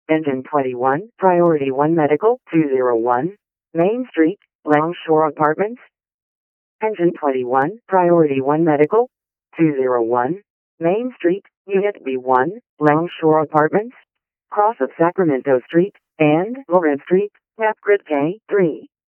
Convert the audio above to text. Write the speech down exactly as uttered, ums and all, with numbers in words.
Engine twenty-one, Priority one Medical, two oh one, Main Street, Longshore Apartments. Engine twenty-one, Priority one Medical, two oh one, Main Street, Unit B one, Longshore Apartments, cross of Sacramento Street, and Lawrence Street, map grid K three.